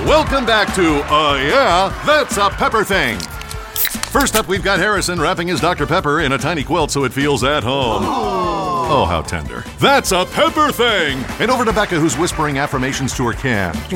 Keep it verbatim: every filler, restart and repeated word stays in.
Welcome back to, uh, yeah, That's a Pepper Thing. First up, we've got Harrison wrapping his Doctor Pepper in a tiny quilt so it feels at home. Oh, how tender. That's a Pepper Thing. And over to Becca, who's whispering affirmations to her can.